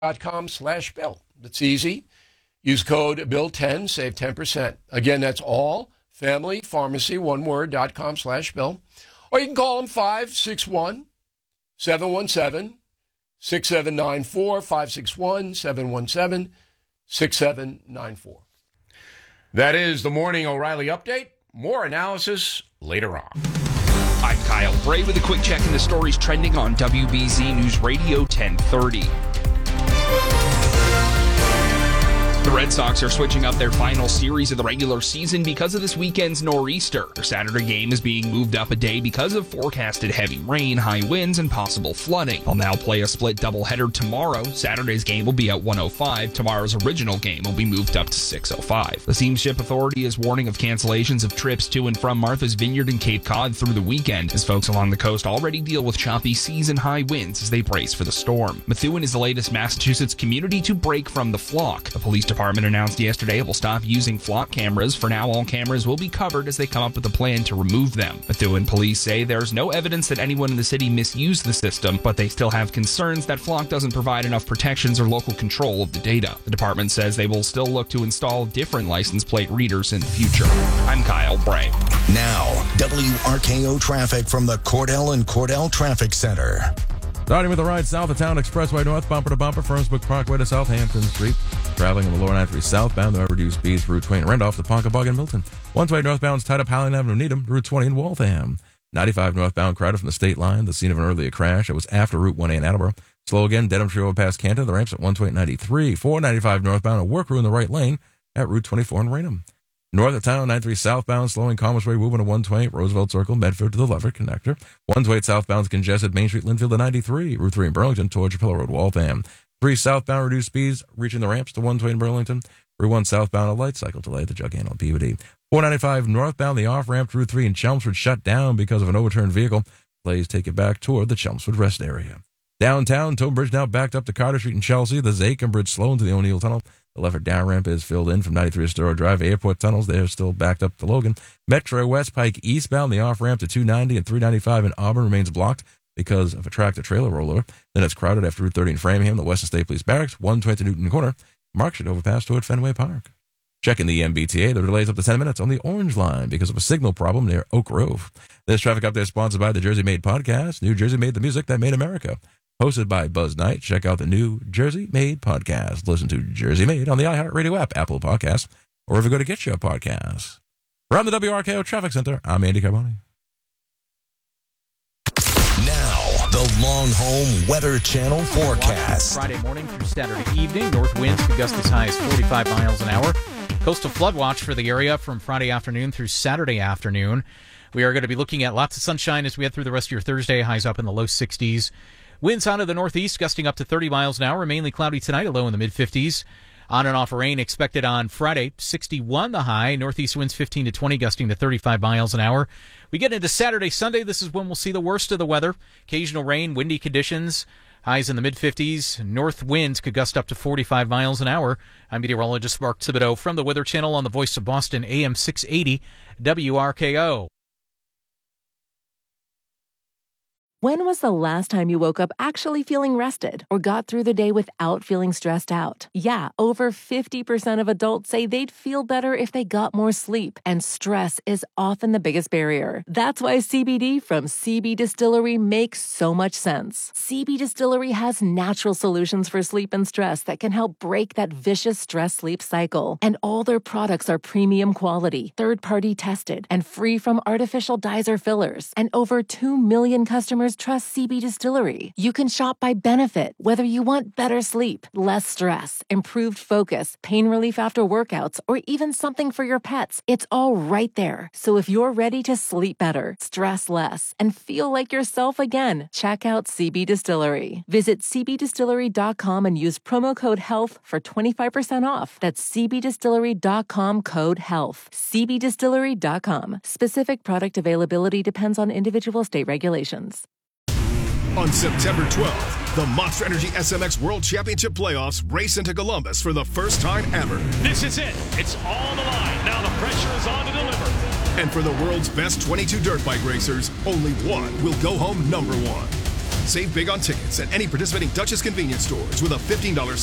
allfamilypharmacy.com/bill. That's easy. Use code BILL10, save 10%. Again, that's allfamilypharmacy, one word, .com/bill. Or you can call them 561-717-6794, 561-717-6794. That is the Morning O'Reilly Update. More analysis later on. I'm Kyle Bray with a quick check in the stories trending on WBZ News Radio 1030. The Red Sox are switching up their final series of the regular season because of this weekend's nor'easter. Their Saturday game is being moved up a day because of forecasted heavy rain, high winds, and possible flooding. They'll now play a split doubleheader tomorrow. Saturday's game will be at 1:05. Tomorrow's original game will be moved up to 6:05. The Steamship Authority is warning of cancellations of trips to and from Martha's Vineyard and Cape Cod through the weekend, as folks along the coast already deal with choppy seas and high winds as they brace for the storm. Methuen is the latest Massachusetts community to break from the flock. The police department announced yesterday it will stop using flock cameras. For now, all cameras will be covered as they come up with a plan to remove them. Methuen police say there's no evidence that anyone in the city misused the system, but they still have concerns that flock doesn't provide enough protections or local control of the data. The department says they will still look to install different license plate readers in the future. I'm Kyle Bray. Now, WRKO traffic from the Cordell and Cordell Traffic Center. Starting with the ride south of town, Expressway North, bumper to bumper, Fernsbrook Parkway to Southampton Street. Traveling on the lower 93 southbound, the reduced speeds, Route 20 Randolph to Ponkabog and Milton. One-way northbound is tied up Highland Avenue, Needham, Route 20 in Waltham. 95 northbound crowded from the state line, the scene of an earlier crash. It was after Route 1A in Attleboro. Slow again, Dedham Tree over past Canton, the ramps at 128-93. 495 northbound, a work crew in the right lane at Route 24 in Raynham. North of town, 93 southbound, slowing Commerce Way, moving to 128, Roosevelt Circle, Medford to the Leverett Connector. 128 southbound is congested, Main Street, Linfield to 93, Route 3 in Burlington, towards Pillow Road, Waltham. 3 southbound, reduced speeds, reaching the ramps to 128 in Burlington. Route 1 southbound, a light cycle delay at the Jug Handle, Peabody. 495 northbound, the off-ramp to Route 3 in Chelmsford shut down because of an overturned vehicle. Delays take you back toward the Chelmsford Rest area. Downtown, Tone Bridge now backed up to Carter Street in Chelsea. The Zakin Bridge slow into the O'Neill Tunnel. The Leffert down ramp is filled in from 93 Astoria Drive. Airport tunnels, they're still backed up to Logan. Metro West Pike eastbound, the off-ramp to 290 and 395 in Auburn remains blocked because of a tractor-trailer rollover. Then it's crowded after Route 30 in Framingham, the Western State Police Barracks, 120 Newton Corner. Mark should overpass toward Fenway Park. Checking the MBTA, there are delays up to 10 minutes on the Orange Line because of a signal problem near Oak Grove. This traffic update is sponsored by the Jersey Made podcast. New Jersey made the music that made America. Hosted by Buzz Knight. Check out the new Jersey Made podcast. Listen to Jersey Made on the iHeartRadio app, Apple Podcasts, or if you go to get your podcasts. From the WRKO Traffic Center, I'm Andy Carboni. Now, the Long Home Weather Channel forecast. Friday morning through Saturday evening. North winds could gust as high as 45 miles an hour. Coastal flood watch for the area from Friday afternoon through Saturday afternoon. We are going to be looking at lots of sunshine as we head through the rest of your Thursday. Highs up in the low 60s. Winds out of the northeast gusting up to 30 miles an hour. Mainly cloudy tonight, a low in the mid-50s. On and off rain expected on Friday, 61 the high. Northeast winds 15 to 20, gusting to 35 miles an hour. We get into Saturday, Sunday. This is when we'll see the worst of the weather. Occasional rain, windy conditions. Highs in the mid-50s. North winds could gust up to 45 miles an hour. I'm meteorologist Mark Thibodeau from the Weather Channel on the Voice of Boston, AM 680 WRKO. When was the last time you woke up actually feeling rested or got through the day without feeling stressed out? Yeah, over 50% of adults say they'd feel better if they got more sleep, and stress is often the biggest barrier. That's why CBD from CB Distillery makes so much sense. CB Distillery has natural solutions for sleep and stress that can help break that vicious stress-sleep cycle. And all their products are premium quality, third-party tested, and free from artificial dyes or fillers. And over 2 million customers trust CB Distillery. You can shop by benefit, whether you want better sleep, less stress, improved focus, pain relief after workouts, or even something for your pets. It's all right there. So if you're ready to sleep better, stress less, and feel like yourself again, check out CB Distillery. Visit cbdistillery.com and use promo code HEALTH for 25% off. That's cbdistillery.com, code HEALTH. cbdistillery.com. Specific product availability depends on individual state regulations. On September 12th, the Monster Energy SMX World Championship Playoffs race into Columbus for the first time ever. This is it. It's all on the line. Now the pressure is on to deliver. And for the world's best 22 dirt bike racers, only one will go home number one. Save big on tickets at any participating Duchess convenience stores with a $15